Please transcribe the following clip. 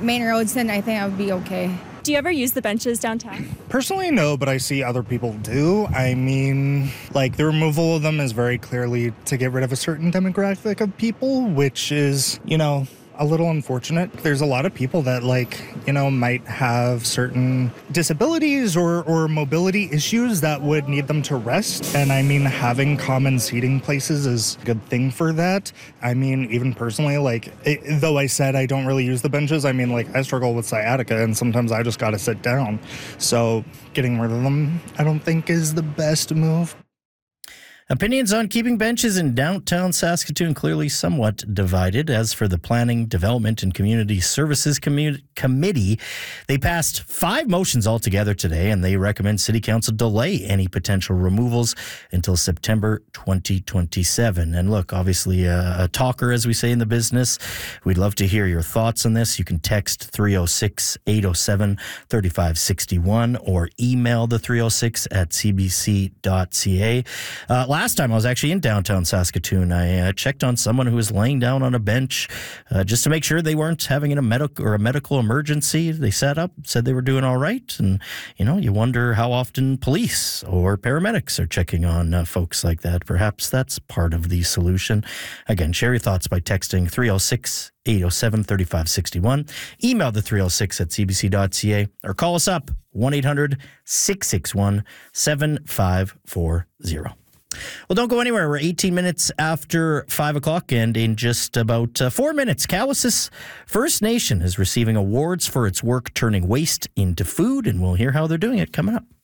main roads, then I think I would be okay. Do you ever use the benches downtown? Personally, no, but I see other people do. I mean, like, the removal of them is very clearly to get rid of a certain demographic of people, which is, a little unfortunate. There's a lot of people that, might have certain disabilities or mobility issues that would need them to rest. And I mean, having common seating places is a good thing for that. I mean, even personally, though I said I don't really use the benches, I mean, I struggle with sciatica and sometimes I just got to sit down. So getting rid of them, I don't think is the best move. Opinions on keeping benches in downtown Saskatoon clearly somewhat divided. As for the Planning, Development and Community Services Committee, they passed 5 motions altogether today, and they recommend City Council delay any potential removals until September 2027. And look, obviously a talker, as we say in the business. We'd love to hear your thoughts on this. You can text 306-807-3561 or email the 306 at cbc.ca. Last time I was actually in downtown Saskatoon, I checked on someone who was laying down on a bench just to make sure they weren't having a medical emergency. They sat up, said they were doing all right. And, you wonder how often police or paramedics are checking on folks like that. Perhaps that's part of the solution. Again, share your thoughts by texting 306-807-3561. Email the 306 at cbc.ca or call us up 1-800-661-7540. Well, don't go anywhere. We're 18 minutes after 5 o'clock, and in just about 4 minutes, Cowessess First Nation is receiving awards for its work turning waste into food, and we'll hear how they're doing it coming up.